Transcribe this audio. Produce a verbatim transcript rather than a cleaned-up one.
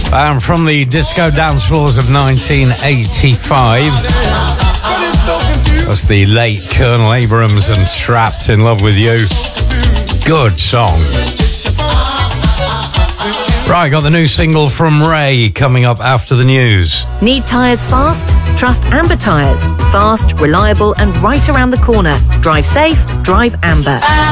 Um, from the disco dance floors of nineteen eighty-five. That's the late Colonel Abrams and Trapped in Love with You. Good song. Right, got the new single from Ray coming up after the news. Need tyres fast? Trust Amber Tyres. Fast, reliable and right around the corner. Drive safe, drive Amber.